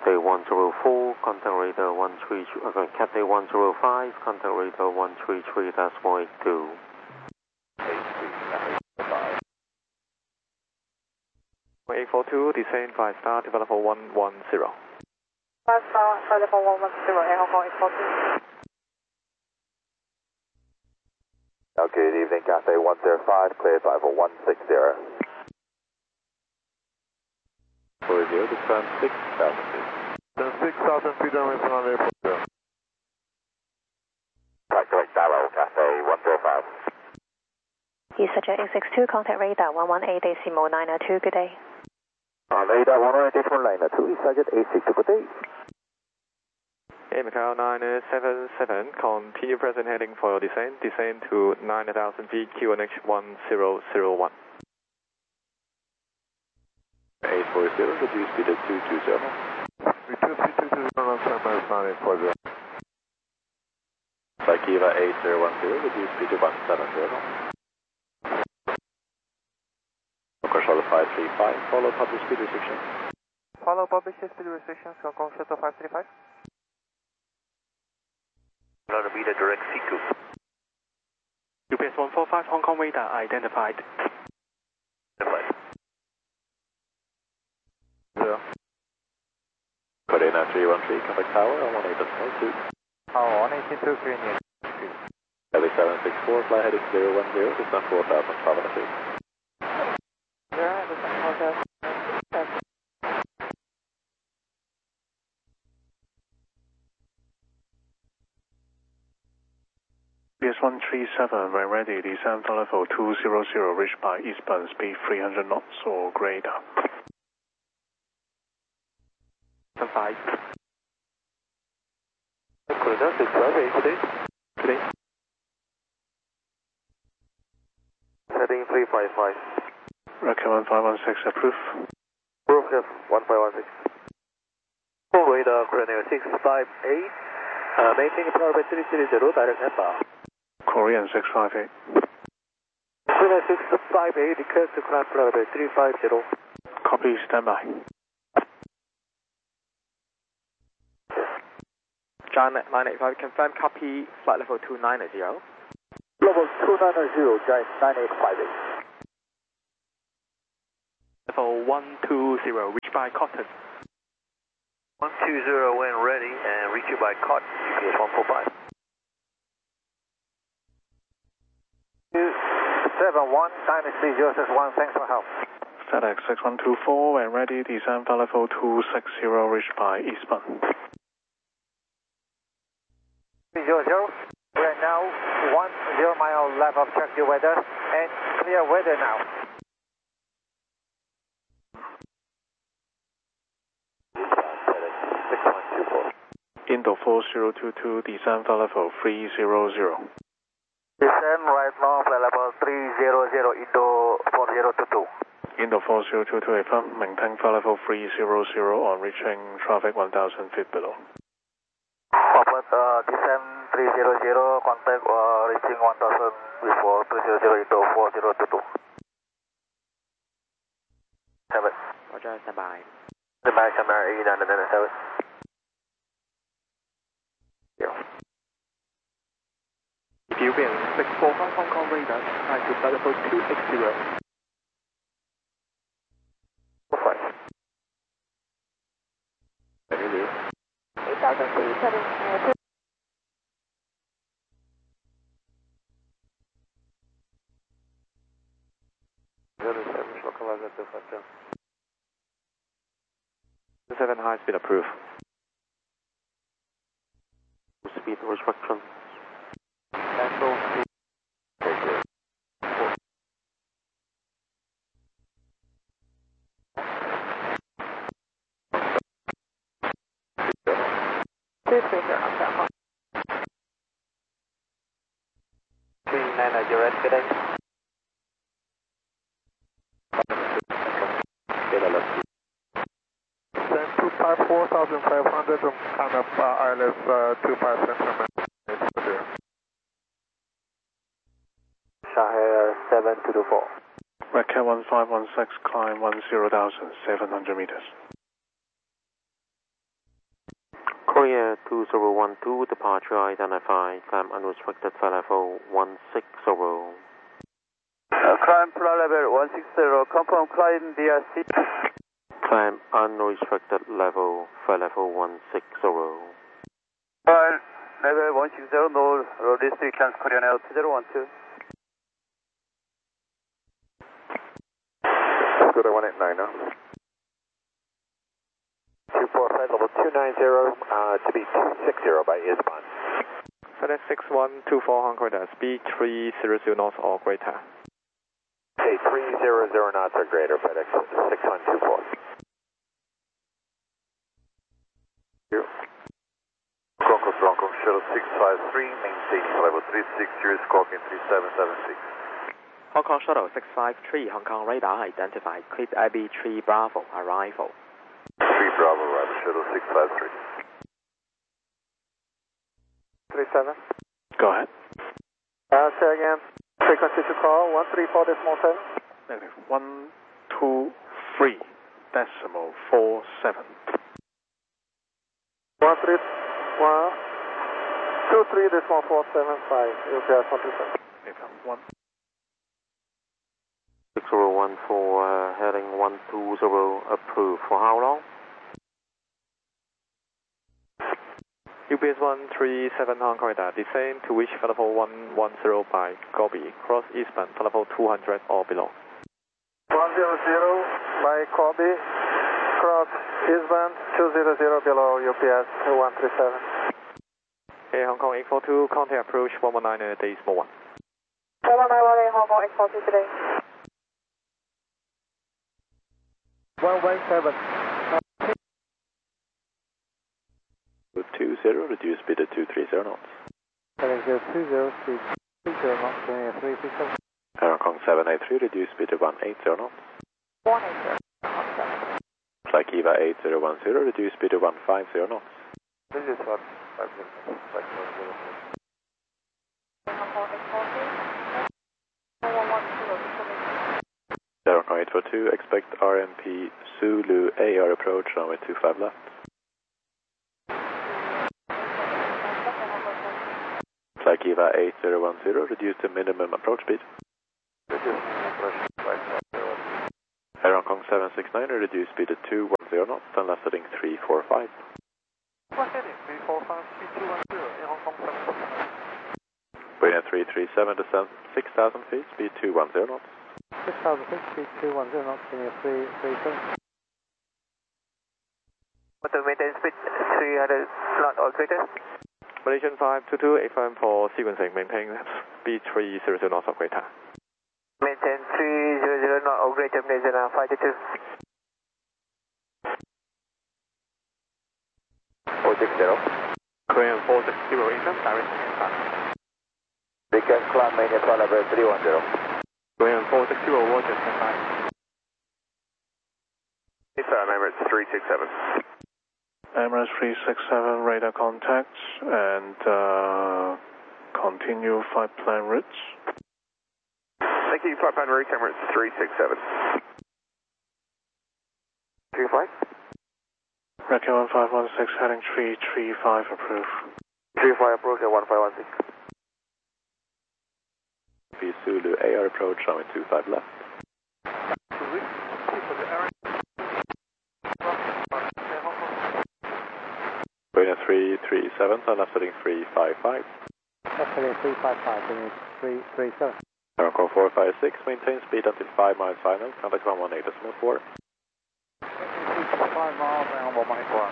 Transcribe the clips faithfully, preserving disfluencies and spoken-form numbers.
Cathay one zero four, contact radar one three three, uh, Cathay one zero five, contact radar one three three decimal eight two. eight four two, descend five star, develop for one one zero. five star, develop for one one zero, Air Hong Kong eight four two. Good evening, Cathay one zero five, cleared five four one six zero. four zero, descend six thousand feet. Then six thousand feet and return on airport zero. Calculate Darrow, Cathay one zero five. EasyJet eight six two, contact radar one one eight decimal nine two, good day. On radar one one eight decimal nine two, EasyJet eight six two, good day. Air Macau nine seven seven, continue present heading for your descent, descend to nine thousand feet, Q N H one zero zero one. eight four zero, reduce speed at two two zero. Reduce speed two two zero, on standby, respond eight four zero. By Kiva eight zero one zero, reduce speed to one seven zero. Control five three five, follow public speed restrictions. Follow public speed restrictions, Hong Kong Shuttle five three five. Learn to meet a direct C coupe. U P S one four five, Hong Kong radar identified. Identified. Zero. Coordinate three one three, contact tower on one eight decimal two. Oh, one eight two, green unit. L seven six four, fly heading zero one zero, descend four thousand five hundred feet. Yeah, descend four thousand. U P S one three seven, when ready, descend for level two zero zero, reach by eastbound speed three hundred knots or greater. five. Coordinate six five eight, today. Today. Heading three five five. Rocket one five one six, approve. Approve, one five one six. Full radar, coordinate six five eight. Uh, maintaining power by three three zero, direct inbound. Korean six five eight. Coordinate six five eight, declare to climb power by three five zero. Copy, standby. John nine eight five, confirm copy, flight level two nine zero. Level two nine zero, Giant nine eight five eight. Level one two zero, reach by Cotton. one two zero when ready and reach you by cot, G P S one four five. two seven one, nine three zero six one, thanks for help. FedEx six one two four, when ready, descend for level two six zero, reach by eastbound. three zero zero, we are now one zero mile left of check the weather and clear weather now. six one two four. Indo four zero two two, descend for level three zero zero. Descend right now, flight level three zero zero, Indo four zero two two. Indo four zero two two, affirm, maintain flight level three zero zero on reaching traffic one thousand feet below. Forward, uh, descend three zero zero, contact uh, reaching one thousand before three zero zero, Indo four zero two two. seven. Roger, standby. Standby, Camera eight nine nine seven. U P S six four five, Hong Kong radar, try to flight level two six zero. five. eight thousand feet, heading uh, seven high speed approved. Speed restriction. Central speed. Two three zero, I'm sorry. three nine nine zero, good day. Then two five four thousand five hundred from kind of uh, I L S uh, two five centimeters. Shahir seven two two four. Rocket one five one six, climb one zero thousand seven hundred meters. Korea two zero one two, departure identified, climb unrestricted flight level one six zero. Uh, climb flight level one six zero, confirm climb D R C. Climb unrestricted level, flight level one six zero. Climb level one six zero, no restrictions, Korean Air two zero one two. Go to one eight nine now. two four flight level two nine zero, uh, to be two six zero by eastbound. FedEx six one two four Hong Kong, speed three hundred knots or greater. Okay, three hundred knots or greater, FedEx six one two four. Bronco Bronco Shuttle six five three, maintaining level three six zero, squawking three seven seven six. Hong Kong Shuttle six five three, Hong Kong radar identified, clip A B three Bravo, arrival. three Bravo, arrival, Shuttle six five three. three seven. Go ahead. Uh, say again. Frequency to call, one three four decimal seven. Negative. one two three decimal four seven. one three one two three decimal four seven five. U P S one two seven. Negative. one. six zero one four, uh, heading one two zero, approved. For how long? U P S one three seven Hong Kong, descend to reach flight level one one zero by Gobi, cross eastbound, flight level two hundred or below. one zero zero by Kobe, cross eastbound, two zero zero below U P S one three seven. Okay, Hong Kong eight four two, contact approach one one nine decimal one. one one nine one eight Hong Kong eight four two today. one one seven. two zero, reduce speed to two three zero knots. FedEx zero two zero, speed three zero knots, three six seven. Hong Kong seven eight three, reduce speed to one eight zero knots. one eight zero. Fly Kiva eight zero one zero, reduce speed to one five zero knots. This is what five zero. Hong Kong eight four two. one one zero. Hong Kong eight four two, expect R M P Zulu A R approach, runway two five left. Fly Kiva eight zero one zero, reduce the minimum approach speed. Air Hong Kong seven six nine, reduce speed to two one zero knots, then left heading three four five. What's heading? three four five, three two one zero, in Hong Kong seven six nine. Wayne three three seven, descend six thousand feet, speed two one zero knots. six thousand feet, speed two one zero knots, three three seven. What the maintain speed? three hundred knot or greater? Malaysian five two two, A F M for sequencing, maintain speed three hundred knots or greater. Maintain three hundred knot or greater, Malaysian five two two. four six zero. Korean four six zero, income, direct impact. Weekend climb maintain flight level three one zero. Korean four six zero, Roger, stand by. Emirates three six seven. Emirates three six seven, radar contacts, and uh, continue flight plan routes. Thank you, flight plan route, Emirates three six seven. three five. Recce one five one six, heading three three five, approved. three five approach at one five one six. P Zulu A R approach, runway two five left. Korean three three seven, then left heading three five five. Left heading three five five, three three seven. Hong Kong four five six, maintain speed until five miles final, contact one one eight decimal four. five miles and one one eight four.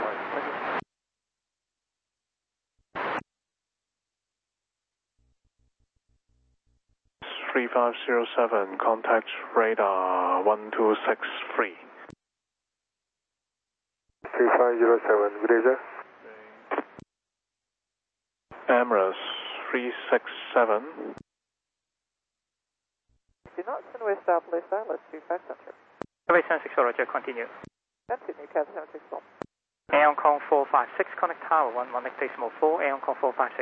three five zero seven, contact radar one two six three. three five zero seven, good day, sir. Emirates three six seven. Do not send West South West Island two five center. Survey seven six four, Roger, continue. Continue, Captain seven six four. Air Hong Kong four five six, connect tower one one decimal four, Air Hong Kong four five six.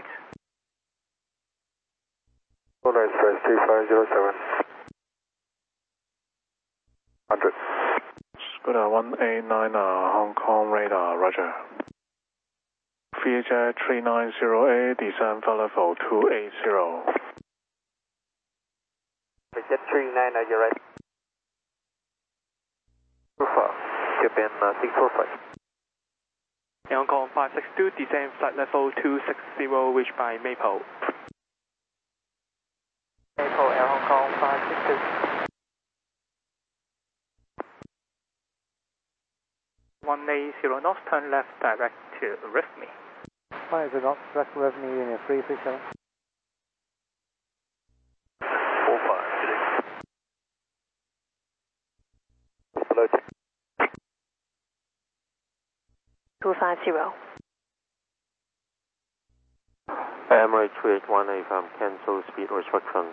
Full express three five zero seven. one hundred. Scooter one eight nine, uh, Hong Kong radar, roger. Vietjet three nine zero eight, descend for level two eighty. Vietjet three nine zero, you're right. Alpha, Japan uh, six four five. Air Hong Kong five six two, descend flight level two sixty, reached by Maple. Maple, Air Hong Kong five six two. one eighty knots, turn left direct to Rifme. five zero knots, direct to Rifme in three three seven. four five, below two five zero. Emirates three eight one A from cancel speed restrictions.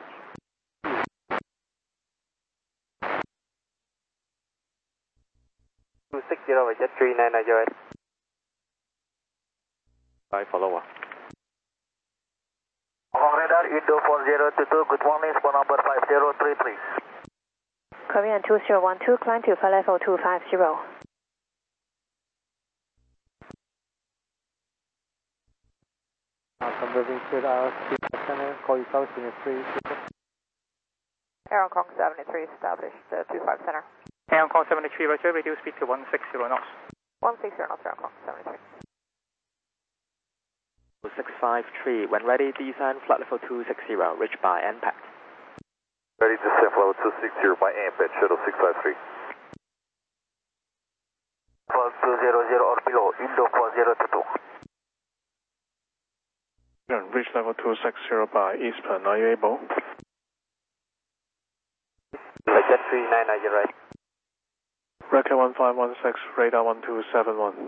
two six zero, Vietjet three nine zero eight. Bye, follow up. Hong Kong radar, Indo four zero two two, good morning, spot number five zero three three. Korean two zero one two, climb to flight level two five zero. From Rifme to the R S T center, call you south in three two six. Air Hong Kong seventy-three, established uh, two five center. Air Hong Kong seventy-three, roger, reduce speed to one sixty knots. one sixty knots, Air Hong Kong seventy-three. six five three, when ready, descend flight level two sixty, reached by N P A C. Ready to descend level two sixty by A M P A C, shuttle six five three. twelve two zero zero or below, Indo four zero two two. Reach level two sixty by Eastern, are you able? Vietjet three nine zero, right. Record one five one six, radar one two seven one.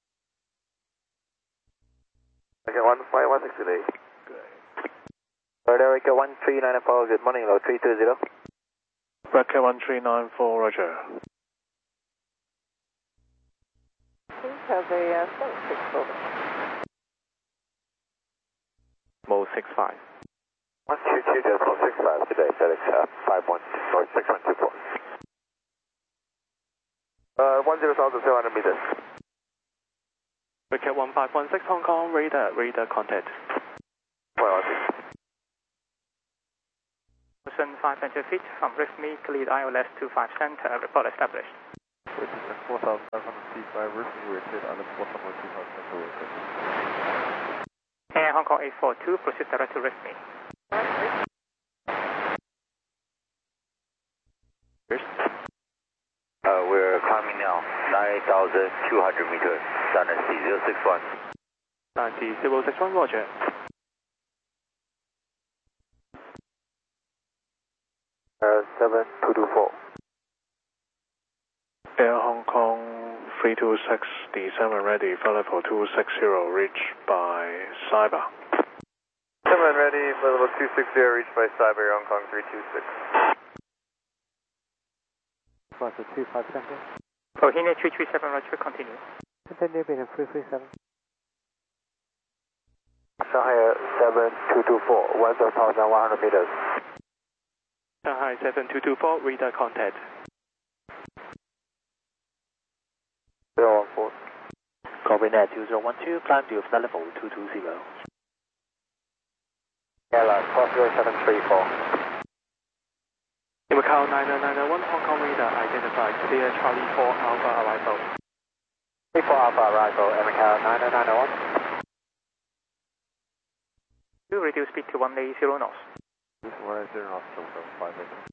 Okay, one five one six today. Radar Record one three nine four, good morning, low three two zero. Record one three nine four, roger. Please have a uh, seven six over. Mo six five. one two two, decimal six five today, FedEx uh, five one, North six one two four. Uh, one zero thousand seven hundred meters. Wicket one five one six, Hong Kong, radar, radar contact. Well, I think. five hundred feet from Rifme, cleared I L S two five center, report established. four thousand five hundred feet by Rifme, we're cleared on the four thousand two five center. Air Hong Kong eight four two, proceed direct to Rifme. Uh, we're climbing now, nine thousand two hundred meters, Dynasty zero six one. Dynasty zero six one, roger. Uh, seven two two four. Air Hong Kong three two six, descend when ready, flight level two sixty, reached by Cyber. seven ready, flight level two sixty, reached by Cyber, Hong Kong three two six. Plus the two five center. Rohini three three seven, roger, continue. Continue being three three seven. Shanghai seven two two four, one thousand one hundred meters. Shanghai seven two two four, radar contact. zero one four. Copy net two zero one two, climb to flight level two two zero. Airline four zero seven three four. Macau nine nine nine one, Hong Kong radar identified, clear Charlie four Alpha arrival. three four Alpha arrival, Macau nine nine nine one. To reduce speed to one eighty knots. one eighty knots, five eight.